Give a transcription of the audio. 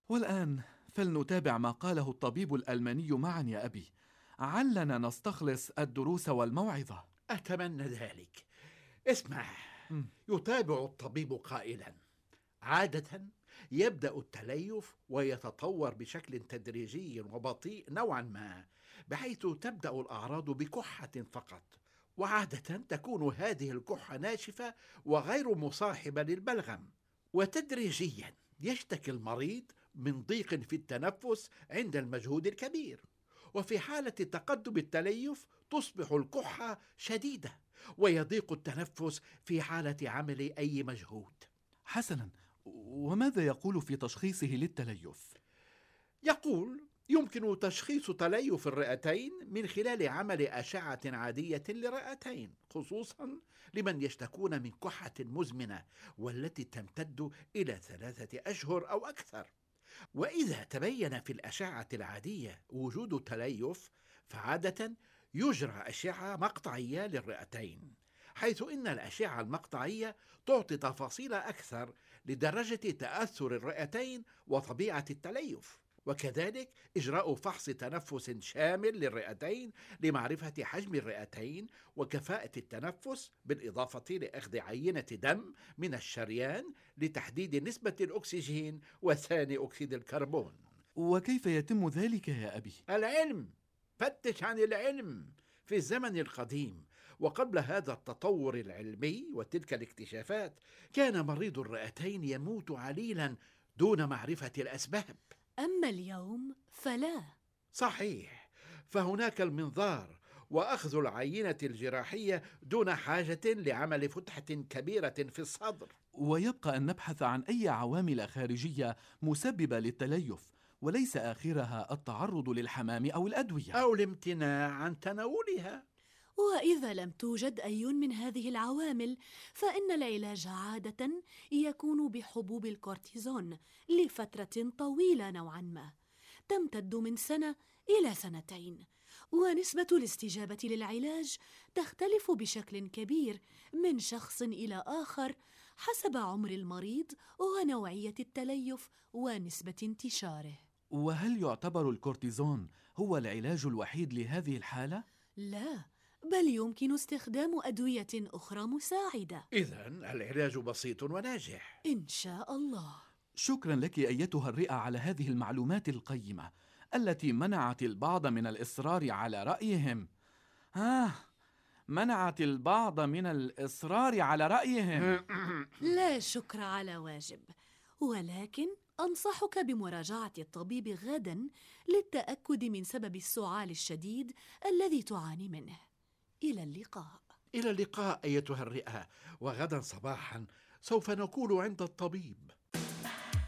والآن فلنتابع ما قاله الطبيب الألماني معا يا أبي، علنا نستخلص الدروس والموعظة. أتمنى ذلك. اسمع، يتابع الطبيب قائلا: عادة يبدأ التليف ويتطور بشكل تدريجي وبطيء نوعا ما، بحيث تبدأ الأعراض بكحة فقط، وعادة تكون هذه الكحة ناشفة وغير مصاحبة للبلغم، وتدريجيا يشتكي المريض من ضيق في التنفس عند المجهود الكبير، وفي حالة تقدم التليف تصبح الكحة شديدة ويضيق التنفس في حالة عمل أي مجهود. حسنا، وماذا يقول في تشخيصه للتليف؟ يقول: يمكن تشخيص تليف الرئتين من خلال عمل أشعة عادية للرئتين، خصوصا لمن يشتكون من كحة مزمنة والتي تمتد إلى 3 أشهر أو أكثر. وإذا تبين في الأشعة العادية وجود تليف، فعادة يجرى أشعة مقطعية للرئتين، حيث إن الأشعة المقطعية تعطي تفاصيل أكثر لدرجة تأثر الرئتين وطبيعة التليف، وكذلك إجراء فحص تنفس شامل للرئتين لمعرفة حجم الرئتين وكفاءة التنفس، بالإضافة لأخذ عينة دم من الشريان لتحديد نسبة الأكسجين وثاني أكسيد الكربون. وكيف يتم ذلك يا أبي؟ العلم، فتش عن العلم. في الزمن القديم وقبل هذا التطور العلمي وتلك الاكتشافات، كان مريض الرئتين يموت عليلا دون معرفة الأسباب. أما اليوم فلا. صحيح، فهناك المنظار وأخذ العينة الجراحية دون حاجة لعمل فتحة كبيرة في الصدر. ويبقى أن نبحث عن أي عوامل خارجية مسببة للتليف، وليس آخرها التعرض للحمام أو الأدوية أو الامتناع عن تناولها. وإذا لم توجد أي من هذه العوامل، فإن العلاج عادة يكون بحبوب الكورتيزون لفترة طويلة نوعا ما، تمتد من 1 إلى 2 سنين، ونسبة الاستجابة للعلاج تختلف بشكل كبير من شخص إلى آخر حسب عمر المريض ونوعية التليف ونسبة انتشاره. وهل يعتبر الكورتيزون هو العلاج الوحيد لهذه الحالة؟ لا، بل يمكن استخدام أدوية أخرى مساعدة. إذن العلاج بسيط وناجح إن شاء الله. شكرا لك أيتها الرئة على هذه المعلومات القيمة التي منعت البعض من الإصرار على رأيهم. منعت البعض من الإصرار على رأيهم. لا شكر على واجب، ولكن أنصحك بمراجعة الطبيب غدا للتأكد من سبب السعال الشديد الذي تعاني منه. إلى اللقاء. إلى اللقاء أيتها الرئة، وغدا صباحا سوف نكون عند الطبيب.